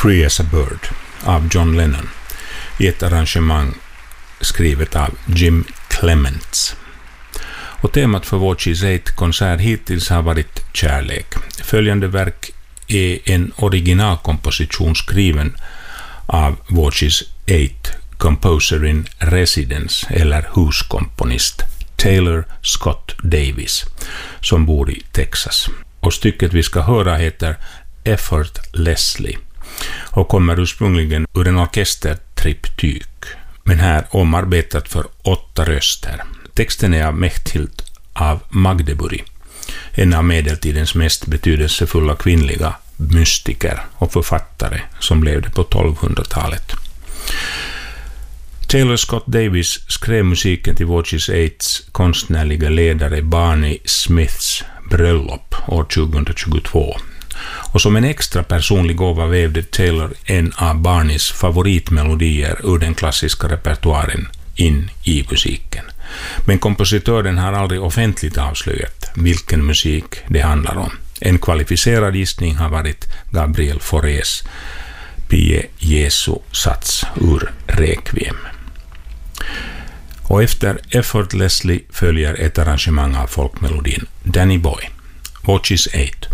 Free as a Bird av John Lennon i ett arrangemang skrivet av Jim Clements. Och temat för Watches 8-konsert hittills har varit kärlek. Följande verk är en originalkomposition skriven av Watches 8 composer in residence eller huskomponist Taylor Scott Davis som bor i Texas. Och stycket vi ska höra heter Effortlessly och kommer ursprungligen ur en orkestertriptyk, men här omarbetat för 8 röster. Texten är av Mechthild av Magdeburg, en av medeltidens mest betydelsefulla kvinnliga mystiker och författare som levde på 1200-talet. Taylor Scott Davis skrev musiken till Watches 8s konstnärliga ledare Barney Smiths bröllop år 2022. Och som en extra personlig gåva vävde Taylor en av Barneys favoritmelodier ur den klassiska repertoaren in i musiken. Men kompositören har aldrig offentligt avslöjat vilken musik det handlar om. En kvalificerad gissning har varit Gabriel Faurés Pie Jesu sats ur Requiem. Och efter Effortlessly följer ett arrangemang av folkmelodin Danny Boy, Watches 8.